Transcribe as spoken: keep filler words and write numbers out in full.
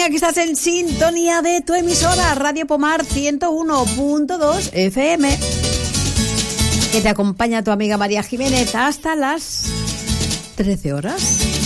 Venga, que estás en sintonía de tu emisora Radio Pomar ciento uno punto dos F M. Que te acompaña tu amiga María Jiménez hasta las trece horas.